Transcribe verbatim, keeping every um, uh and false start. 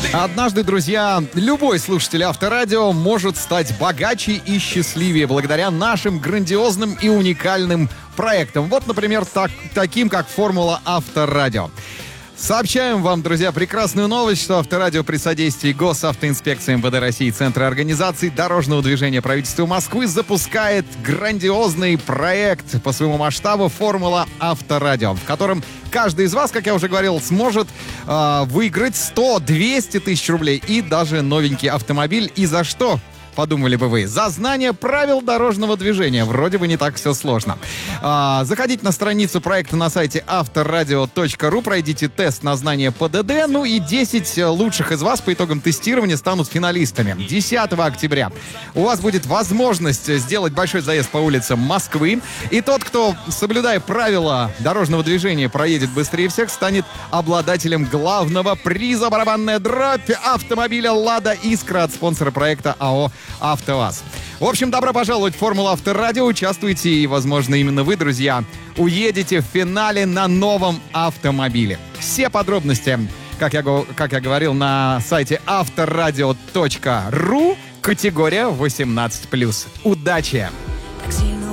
Однажды, друзья, любой слушатель Авторадио может стать богаче и счастливее благодаря нашим грандиозным и уникальным проектам. Вот, например, так, таким, как «Формула Авторадио». Сообщаем вам, друзья, прекрасную новость, что Авторадио при содействии Госавтоинспекции МВД России и Центра организации дорожного движения правительства Москвы запускает грандиозный проект по своему масштабу «Формула Авторадио», в котором каждый из вас, как я уже говорил, сможет э, выиграть сто-двести тысяч рублей и даже новенький автомобиль. И за что? Подумали бы вы. За знание правил дорожного движения. Вроде бы не так все сложно. А, заходите на страницу проекта на сайте авторадио точка ру, пройдите тест на знание ПДД, ну и десять лучших из вас по итогам тестирования станут финалистами. десятого октября у вас будет возможность сделать большой заезд по улицам Москвы, и тот, кто, соблюдая правила дорожного движения, проедет быстрее всех, станет обладателем главного приза «Барабанная дробь» автомобиля «Лада Искра» от спонсора проекта АО «АвтоВАЗ». В общем, добро пожаловать в «Формулу Авторадио». Участвуйте, и, возможно, именно вы, друзья, уедете в финале на новом автомобиле. Все подробности, как я, как я говорил, на сайте авторадио точка ру, категория восемнадцать плюс. Удачи!